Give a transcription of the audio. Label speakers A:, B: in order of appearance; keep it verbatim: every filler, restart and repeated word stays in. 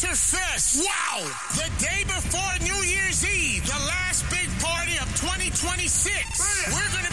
A: Winterfest. Wow! The day before New Year's Eve, the last big party of twenty twenty-six. We're going to